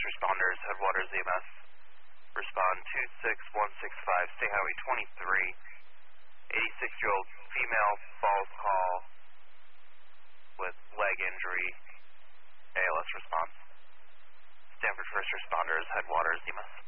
responders, Headwaters EMS. Respond 26165, State Highway 23. 86-year-old female falls call with leg injury. ALS response. Stanford First Responders, Headwaters EMS.